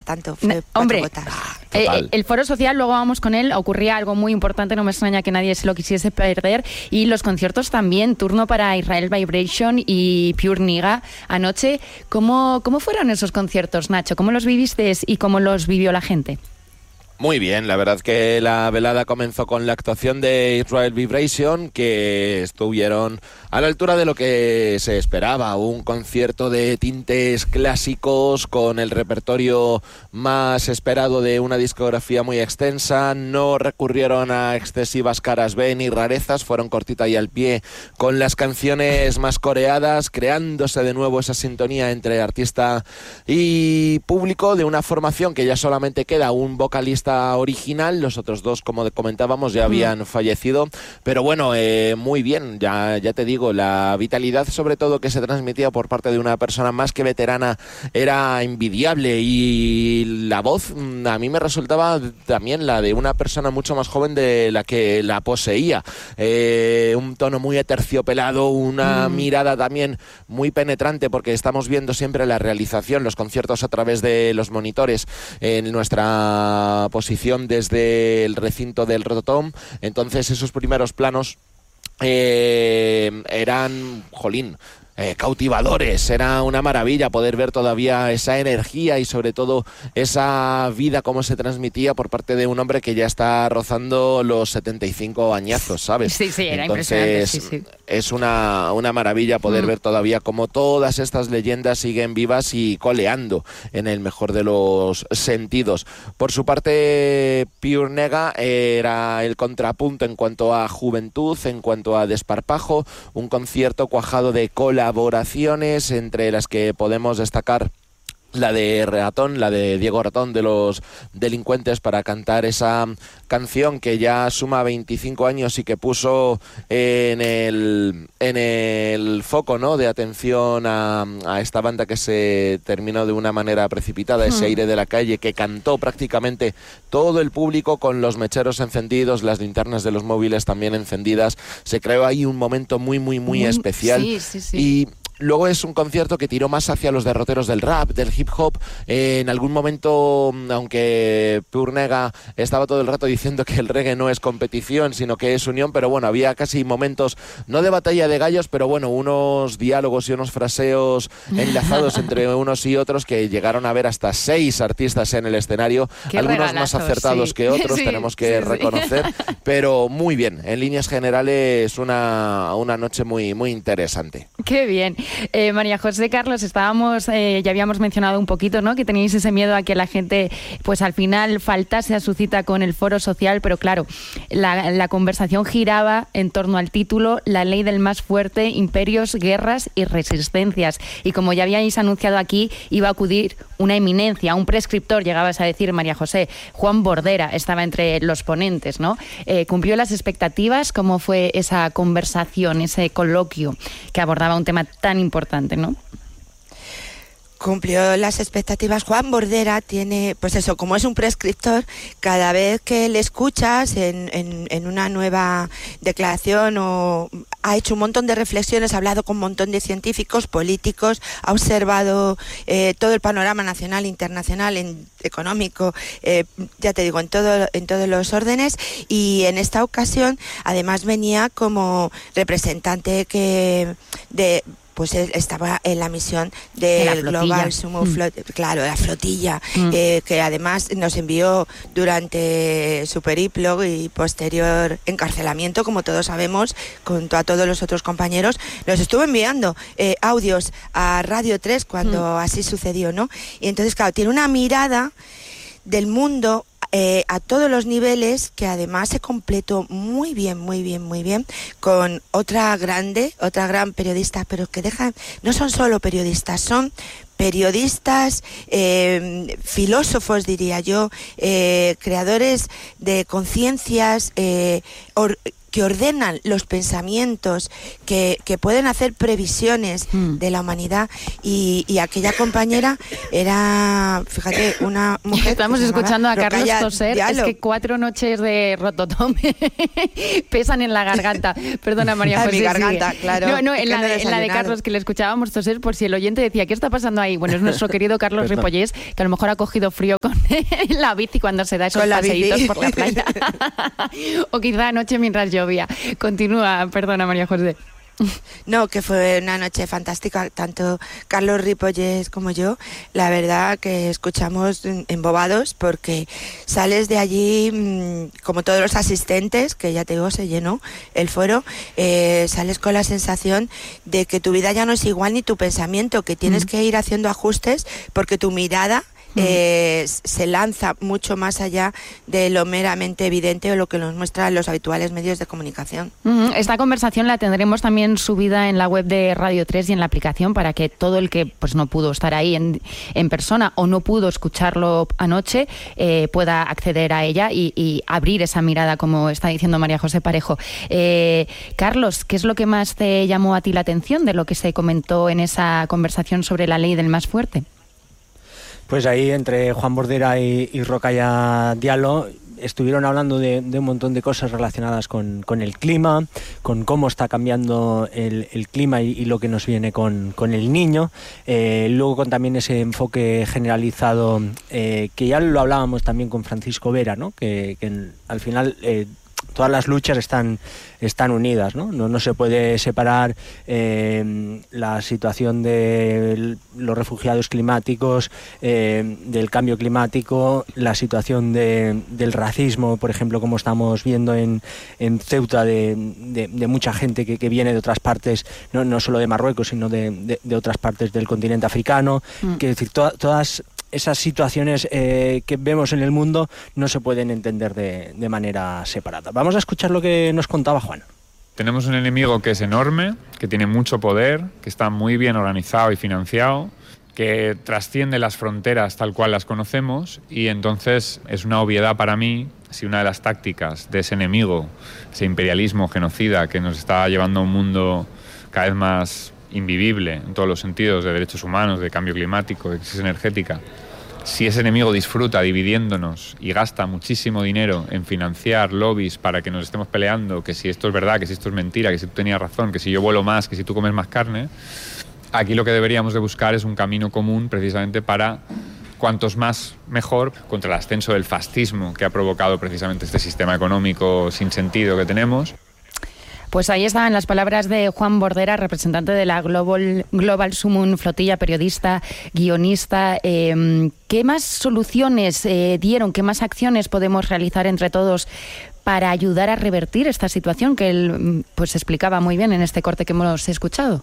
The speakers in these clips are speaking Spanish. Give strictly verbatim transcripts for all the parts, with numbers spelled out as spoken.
tanto, fue No, cuatro hombre, gotas. Eh, el foro social, luego vamos con él, ocurría algo muy importante, no me extraña que nadie se lo quisiese perder, y los conciertos también, turno para Israel Vibration y Pure Niga anoche. ¿Cómo, cómo fueron esos conciertos, Nacho? ¿Cómo los viviste y cómo los vivió la gente? Muy bien, la verdad que la velada comenzó con la actuación de Israel Vibration, que estuvieron a la altura de lo que se esperaba, un concierto de tintes clásicos con el repertorio más esperado de una discografía muy extensa. No recurrieron a excesivas caras B ni rarezas, fueron cortita y al pie con las canciones más coreadas, creándose de nuevo esa sintonía entre artista y público de una formación que ya solamente queda un vocalista original. Los otros dos, como comentábamos, ya habían mm. fallecido, pero bueno, eh, muy bien, ya, ya te digo, la vitalidad sobre todo que se transmitía por parte de una persona más que veterana era envidiable, y la voz a mí me resultaba también la de una persona mucho más joven de la que la poseía, eh, un tono muy aterciopelado, una mm. mirada también muy penetrante, porque estamos viendo siempre la realización, los conciertos a través de los monitores en nuestra posición desde el recinto del Rototom. Entonces esos primeros planos eh, eran, jolín, Eh, cautivadores, era una maravilla poder ver todavía esa energía y sobre todo esa vida como se transmitía por parte de un hombre que ya está rozando los setenta y cinco añazos, ¿sabes? Sí, sí, era Entonces, impresionante, sí, sí. Es una, una maravilla poder mm. ver todavía cómo todas estas leyendas siguen vivas y coleando en el mejor de los sentidos. Por su parte, Pure Niga era el contrapunto en cuanto a juventud, en cuanto a desparpajo, un concierto cuajado de cola colaboraciones, entre las que podemos destacar la de Ratón, la de Diego Ratón de los Delincuentes, para cantar esa canción que ya suma veinticinco años y que puso en el en el foco, ¿no?, de atención a, a esta banda que se terminó de una manera precipitada, ese aire de la calle que cantó prácticamente todo el público con los mecheros encendidos, las linternas de los móviles también encendidas. Se creó ahí un momento muy muy muy, muy especial. Sí, sí, sí. Y luego es un concierto que tiró más hacia los derroteros del rap, del hip hop. Eh, en algún momento, aunque Pure Niga estaba todo el rato diciendo que el reggae no es competición, sino que es unión, pero bueno, había casi momentos, no de batalla de gallos, pero bueno, unos diálogos y unos fraseos enlazados entre unos y otros que llegaron a ver hasta seis artistas en el escenario. Qué algunos más acertados sí. que otros, sí, tenemos que sí, reconocer, sí. pero muy bien, en líneas generales una, una noche muy, muy interesante. Qué bien. Eh, María José, Carlos, estábamos, eh, ya habíamos mencionado un poquito, ¿no?, que teníais ese miedo a que la gente, pues al final faltase a su cita con el foro social, pero claro, la, la conversación giraba en torno al título La ley del más fuerte, imperios, guerras y resistencias. Y como ya habíais anunciado aquí, iba a acudir una eminencia, un prescriptor, llegabas a decir, María José. Juan Bordera estaba entre los ponentes, ¿no? Eh, ¿Cumplió las expectativas? ¿Cómo fue esa conversación, ese coloquio que abordaba un tema tan importante, ¿no? Cumplió las expectativas. Juan Bordera tiene, pues eso, como es un prescriptor, cada vez que le escuchas en, en, en una nueva declaración, o ha hecho un montón de reflexiones, ha hablado con un montón de científicos, políticos, ha observado eh, todo el panorama nacional, internacional, en, económico, eh, ya te digo, en todo, en todos los órdenes, y en esta ocasión además venía como representante que de pues él estaba en la misión del Global Sumo Flot, mm. claro, la flotilla, mm. eh, que además nos envió durante su periplo y posterior encarcelamiento, como todos sabemos, junto a todos los otros compañeros, nos estuvo enviando eh, audios a Radio tres cuando mm. así sucedió, ¿no? Y entonces, claro, tiene una mirada del mundo Eh, a todos los niveles, que además se completó muy bien, muy bien, muy bien con otra grande, otra gran periodista, pero que dejan, no son solo periodistas, son periodistas, eh, filósofos, diría yo, eh, creadores de conciencias, eh, or, que que ordenan los pensamientos, que, que pueden hacer previsiones mm. de la humanidad. Y, y aquella compañera era, fíjate, una mujer... Estamos escuchando a Carlos toser, Diallo. Es que cuatro noches de rototome pesan en la garganta. Perdona, María José. En mi garganta, sí. claro. No, no, en la, de, en la de Carlos, que le escuchábamos toser, por si el oyente decía, ¿qué está pasando ahí? Bueno, es nuestro querido Carlos Ripollés, que a lo mejor ha cogido frío con la bici cuando se da esos paseitos por la playa. O quizá anoche mientras llovía. Continúa, perdona, María José. No, que fue una noche fantástica, tanto Carlos Ripollés como yo. La verdad que escuchamos embobados, porque sales de allí, como todos los asistentes, que ya te digo, se llenó el foro, eh, sales con la sensación de que tu vida ya no es igual, ni tu pensamiento, que tienes mm. que ir haciendo ajustes, porque tu mirada Eh, se lanza mucho más allá de lo meramente evidente o lo que nos muestran los habituales medios de comunicación. Esta conversación la tendremos también subida en la web de Radio tres y en la aplicación, para que todo el que pues no pudo estar ahí en, en persona o no pudo escucharlo anoche eh, pueda acceder a ella y, y abrir esa mirada, como está diciendo María José Parejo. Eh, Carlos, ¿qué es lo que más te llamó a ti la atención de lo que se comentó en esa conversación sobre la ley del más fuerte? Pues ahí, entre Juan Bordera y, y Rokhaya Diallo, estuvieron hablando de, de un montón de cosas relacionadas con, con el clima, con cómo está cambiando el, el clima y, y lo que nos viene con, con el niño. Eh, luego con también ese enfoque generalizado, eh, que ya lo hablábamos también con Francisco Vera, ¿no? que, que al final... Eh, todas las luchas están, están unidas, ¿no? No, no se puede separar eh, la situación de los refugiados climáticos, eh, del cambio climático, la situación de, del racismo, por ejemplo, como estamos viendo en, en Ceuta, de, de, de mucha gente que, que viene de otras partes, no, no solo de Marruecos, sino de, de, de otras partes del continente africano, mm. que es decir, to, todas... esas situaciones eh, que vemos en el mundo no se pueden entender de, de manera separada. Vamos a escuchar lo que nos contaba Juan. Tenemos un enemigo que es enorme, que tiene mucho poder, que está muy bien organizado y financiado, que trasciende las fronteras tal cual las conocemos, y entonces es una obviedad para mí si una de las tácticas de ese enemigo, ese imperialismo genocida que nos está llevando a un mundo cada vez más invivible en todos los sentidos, de derechos humanos, de cambio climático, de crisis energética, si ese enemigo disfruta dividiéndonos y gasta muchísimo dinero en financiar lobbies para que nos estemos peleando, que si esto es verdad, que si esto es mentira, que si tú tenías razón, que si yo vuelo más, que si tú comes más carne, aquí lo que deberíamos de buscar es un camino común precisamente para, cuantos más mejor, contra el ascenso del fascismo que ha provocado precisamente este sistema económico sin sentido que tenemos. Pues ahí estaban las palabras de Juan Bordera, representante de la Global, Global Summum Flotilla, periodista, guionista. Eh, ¿Qué más soluciones eh, dieron, qué más acciones podemos realizar entre todos para ayudar a revertir esta situación que él pues explicaba muy bien en este corte que hemos escuchado?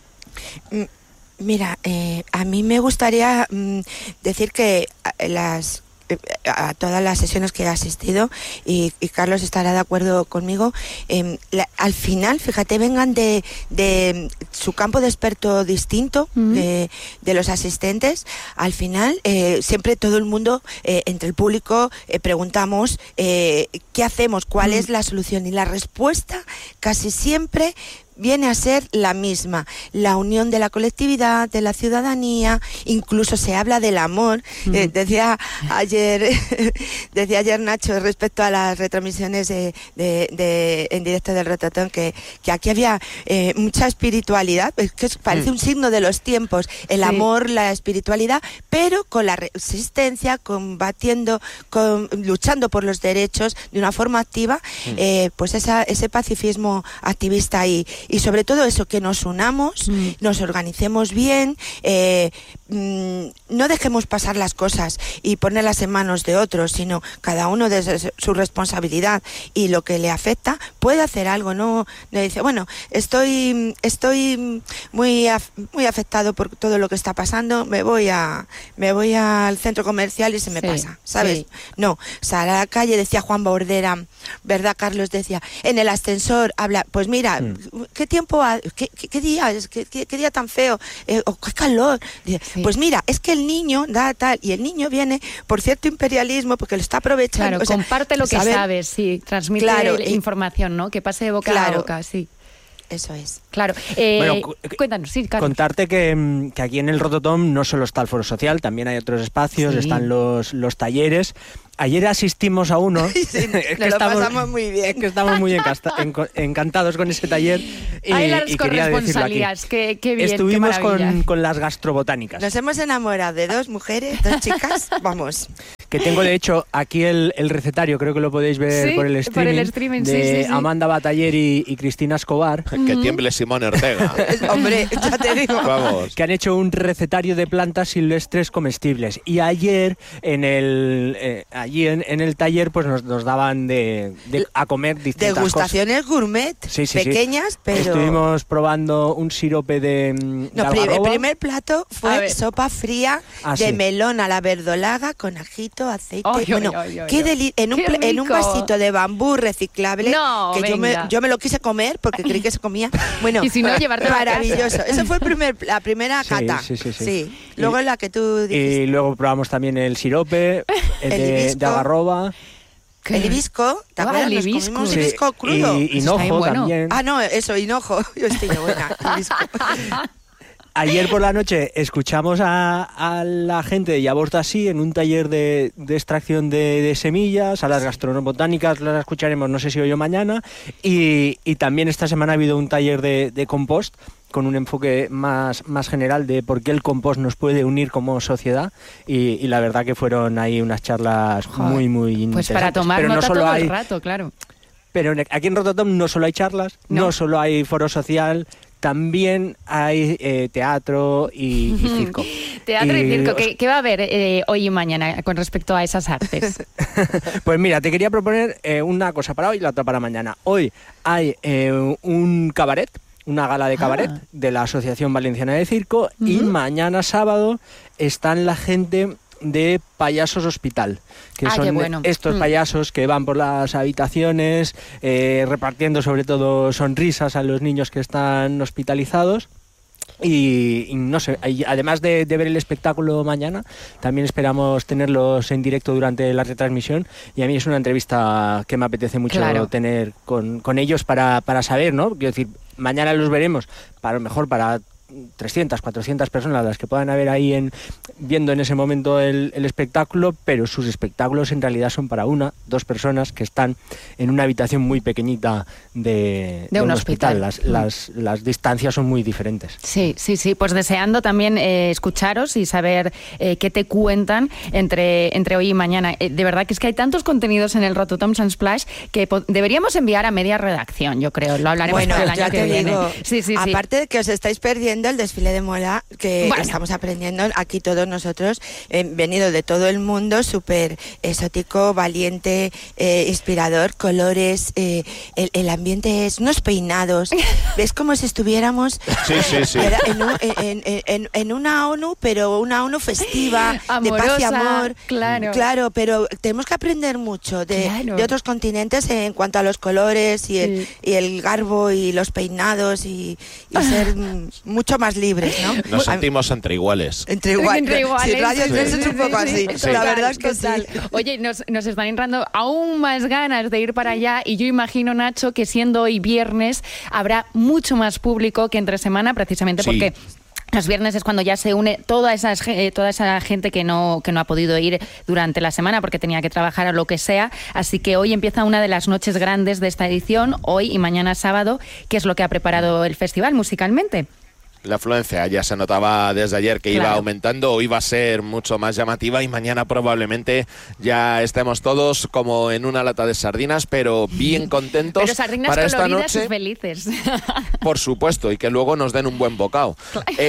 Mira, eh, a mí me gustaría mm, decir que las... a todas las sesiones que he asistido, y, y Carlos estará de acuerdo conmigo, eh, la, al final, fíjate, vengan de, de su campo de experto distinto, uh-huh. de, de los asistentes. Al final, eh, siempre todo el mundo, eh, entre el público, eh, preguntamos eh, ¿qué hacemos? ¿Cuál uh-huh. es la solución? Y la respuesta casi siempre viene a ser la misma: la unión de la colectividad, de la ciudadanía. Incluso se habla del amor. Mm. Eh, decía ayer decía ayer Nacho respecto a las retransmisiones de, de, de, en directo del Rotatón, que, que aquí había eh, mucha espiritualidad, que parece mm. un signo de los tiempos, el sí. amor, la espiritualidad, pero con la resistencia, combatiendo, con, luchando por los derechos de una forma activa, mm. eh, pues esa, ese pacifismo activista ahí. Y sobre todo eso, que nos unamos, mm. nos organicemos bien, eh, mm, no dejemos pasar las cosas y ponerlas en manos de otros, sino cada uno desde su responsabilidad y lo que le afecta puede hacer algo. No le dice, bueno, estoy estoy muy af, muy afectado por todo lo que está pasando, me voy a me voy al centro comercial y se me sí, pasa, ¿sabes? Sí. No, sale a la calle, decía Juan Bordera, ¿verdad, Carlos? Decía, en el ascensor habla, pues mira, mm. qué tiempo, ha, qué, qué, qué día, qué, qué, qué día tan feo, eh, oh, qué calor. Dice, sí. Pues mira, es que el niño da tal, y el niño viene por cierto imperialismo, porque lo está aprovechando. Claro, o sea, comparte lo que saber, sabes, sí, transmite claro, información, ¿no? Que pase de boca claro, a boca, sí. Eso es. Claro. Eh, bueno, cuéntanos, sí, Carlos. Contarte que, que aquí en el Rototom no solo está el foro social, también hay otros espacios, sí. están los, los talleres. Ayer asistimos a uno. Sí, es que nos estamos, lo pasamos muy bien. Es que estamos muy encasta, en, encantados con ese taller. Y, Hay las y corresponsalías, qué, qué bien. Estuvimos qué con, con las gastrobotánicas. Nos hemos enamorado de dos mujeres, dos chicas, vamos. Que tengo de hecho aquí el, el recetario, creo que lo podéis ver sí, por el streaming, por el streaming de sí, sí, sí. Amanda Bataller y, y Cristina Escobar. Que tiemble Simón Ortega. Hombre, ya te digo. Vamos. Que han hecho un recetario de plantas silvestres comestibles. Y ayer, en el eh, allí en, en el taller, pues nos, nos daban de, de a comer distintas degustaciones cosas. Gourmet, sí, sí, pequeñas, sí. pero... Estuvimos probando un sirope de, no, de algarroba. El primer plato fue sopa fría ah, de sí. melón a la verdolaga con ajito, aceite... Ay, bueno, ay, ay, qué deli en, un qué en un vasito de bambú reciclable, no, que yo me, yo me lo quise comer porque creí que se comía. Bueno, y si no, llevarte maravilloso. Eso fue el primer, la primera sí, cata. Sí, sí, sí. sí. Luego y, la que tú dijiste. Y luego probamos también el sirope, el, el de, de algarroba. ¿Qué? El hibisco, ¿te acuerdas? Ah, el Nos hibisco. comimos hibisco sí. crudo. Y hinojo bueno. también. Ah, no, eso, hinojo. Yo estoy buena, hibisco. Ayer por la noche escuchamos a, a la gente de Yaborta así en un taller de, de extracción de, de semillas, a las gastrobotánicas las escucharemos, no sé si hoy o mañana, y, y también esta semana ha habido un taller de, de compost con un enfoque más, más general de por qué el compost nos puede unir como sociedad y, y la verdad que fueron ahí unas charlas Joder. muy, muy interesantes. Pues para tomar Pero nota no solo todo hay, el rato, claro. Pero aquí en Rototom no solo hay charlas, no, no solo hay foro social, también hay eh, teatro y, y circo. Teatro y, y circo. Os... ¿Qué, ¿Qué va a haber eh, hoy y mañana con respecto a esas artes? Pues mira, te quería proponer eh, una cosa para hoy y la otra para mañana. Hoy hay eh, un cabaret, una gala de cabaret ah. de la Asociación Valenciana de Circo uh-huh. y mañana sábado están la gente de Payasos Hospital, que ah, son bueno. estos mm. payasos que van por las habitaciones eh, repartiendo sobre todo sonrisas a los niños que están hospitalizados. Y, y no sé, además de, de ver el espectáculo mañana, también esperamos tenerlos en directo durante la retransmisión y a mí es una entrevista que me apetece mucho claro. tener con, con ellos para, para saber, ¿no? Quiero decir, mañana los veremos, para lo mejor para trescientas, cuatrocientas personas las que puedan haber ahí en, viendo en ese momento el, el espectáculo, pero sus espectáculos en realidad son para una, dos personas que están en una habitación muy pequeñita de, de, de un, un hospital. hospital. Las, mm. las, las distancias son muy diferentes. Sí, sí, sí. Pues deseando también eh, escucharos y saber eh, qué te cuentan entre, entre hoy y mañana. Eh, de verdad que es que hay tantos contenidos en el Rototom Sunsplash que deberíamos enviar a media redacción, yo creo. Lo hablaremos bueno, por el año ya que te viene. Digo, sí, sí, sí. Aparte de que os estáis perdiendo el desfile de moda que bueno. estamos aprendiendo aquí todos nosotros, eh, venido de todo el mundo, súper exótico, valiente, eh, inspirador, colores, eh, el, el ambiente es unos peinados, ves como si estuviéramos sí, sí, sí. En, un, en, en, en una ONU, pero una ONU festiva, amorosa, de paz y amor, claro, claro, pero tenemos que aprender mucho de, claro. de otros continentes en cuanto a los colores y el, sí. y el garbo y los peinados y, y ser mucho más libres, ¿no? Nos sentimos entre iguales. Entre, igual, entre iguales. Sí, Radio tres sí, es un poco sí, así. Sí, la total, verdad es que total. sí. Oye, nos, nos están entrando aún más ganas de ir para allá y yo imagino, Nacho, que siendo hoy viernes habrá mucho más público que entre semana, precisamente sí. porque los viernes es cuando ya se une toda esa, toda esa gente que no, que no ha podido ir durante la semana porque tenía que trabajar o lo que sea. Así que hoy empieza una de las noches grandes de esta edición, hoy y mañana sábado, que es lo que ha preparado el festival musicalmente. La afluencia ya se notaba desde ayer que claro. iba aumentando, hoy va a ser mucho más llamativa y mañana probablemente ya estemos todos como en una lata de sardinas, pero bien contentos pero sardinas para esta coloridas noche. Y felices. Por supuesto, y que luego nos den un buen bocado.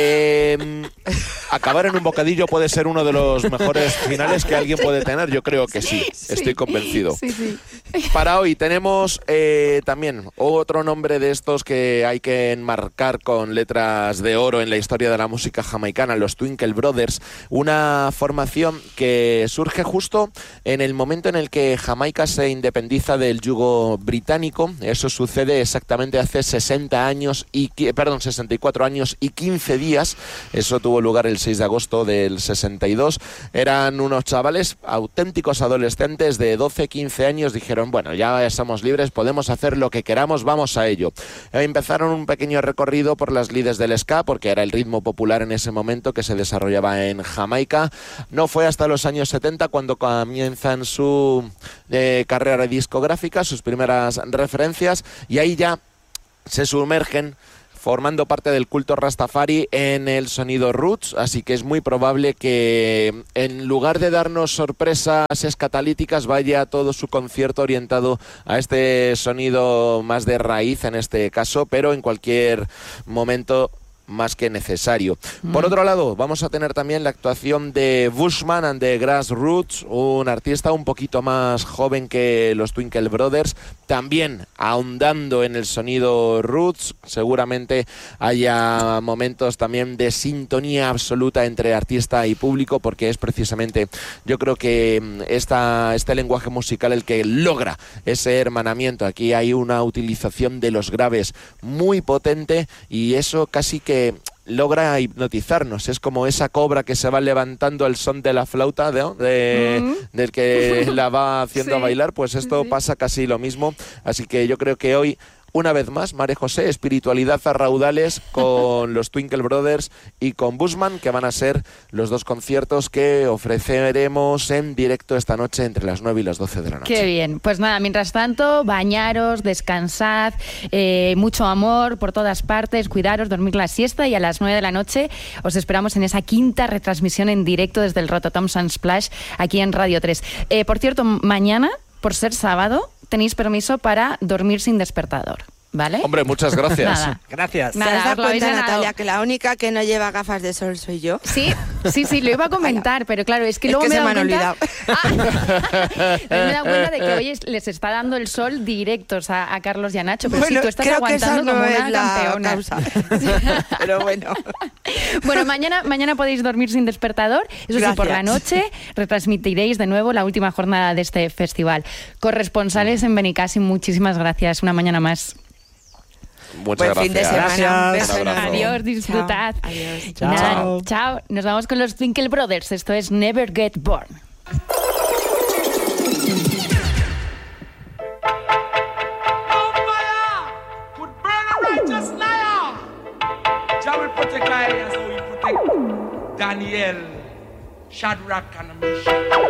Eh, acabar en un bocadillo puede ser uno de los mejores finales que alguien puede tener, yo creo que sí, sí estoy convencido. Sí, sí. para hoy tenemos eh, también otro nombre de estos que hay que enmarcar con letras de oro en la historia de la música jamaicana, los Twinkle Brothers, una formación que surge justo en el momento en el que Jamaica se independiza del yugo británico. Eso sucede exactamente hace sesenta años y perdón, sesenta y cuatro años y quince días. Eso tuvo lugar el seis de agosto del sesenta y dos. Eran unos chavales auténticos adolescentes de doce, quince años. Dijeron, bueno, ya somos libres, podemos hacer lo que queramos, vamos a ello. Empezaron un pequeño recorrido por las lides del ska, porque era el ritmo popular en ese momento que se desarrollaba en Jamaica. No fue hasta los años setenta cuando comienzan su eh, carrera discográfica, sus primeras referencias, y ahí ya se sumergen formando parte del culto Rastafari en el sonido roots, así que es muy probable que en lugar de darnos sorpresas escatalíticas vaya todo su concierto orientado a este sonido más de raíz en este caso, pero en cualquier momento más que necesario. Mm. Por otro lado, vamos a tener también la actuación de Bushman and the Grassroots, un artista un poquito más joven que los Twinkle Brothers, también ahondando en el sonido roots. Seguramente haya momentos también de sintonía absoluta entre artista y público, porque es precisamente, yo creo que esta, este lenguaje musical el que logra ese hermanamiento. Aquí hay una utilización de los graves muy potente y eso casi que logra hipnotizarnos. Es como esa cobra que se va levantando al son de la flauta, ¿no? de, mm. del que la va haciendo sí. bailar, pues esto sí. pasa casi lo mismo. Así que yo creo que hoy, una vez más, María José, espiritualidad a raudales con los Twinkle Brothers y con Bushman, que van a ser los dos conciertos que ofreceremos en directo esta noche entre las nueve y las doce de la noche. Qué bien. Pues nada, mientras tanto, bañaros, descansad, eh, mucho amor por todas partes, cuidaros, dormir la siesta, y a las nueve de la noche os esperamos en esa quinta retransmisión en directo desde el Rototom Sunsplash aquí en Radio tres. Eh, por cierto, mañana, por ser sábado, tenéis permiso para dormir sin despertador, ¿vale? Hombre, muchas gracias. Nada. Gracias. ¿Te has dado cuenta, ganado. Natalia, que la única que no lleva gafas de sol soy yo? Sí, sí, sí, lo iba a comentar, pero claro, es que es luego que me he se dado me han cuenta... olvidado. Ah, me he dado cuenta de que hoy es- les está dando el sol directos a, a Carlos y a Nacho, pero Bueno, sí, tú estás creo que esa aguantando no como es una la campeona. causa. Pero bueno. Bueno, mañana, mañana podéis dormir sin despertador. Eso sí, por la Gracias. noche retransmitiréis de nuevo la última jornada de este festival. Corresponsales en Benicassim, muchísimas gracias. Una mañana más. Muchas Buen fin de gracias. semana. Un Gracias. beso Un abrazo. enorme. Adiós, disfrutad. Chao. Adiós. Chao. Nada, chao. Nos vamos con los Twinkle Brothers. Esto es Never Get Born. Could burn a righteous liar. Jah will protect our areas, so we protect Daniel, Shadrach, and Meshach.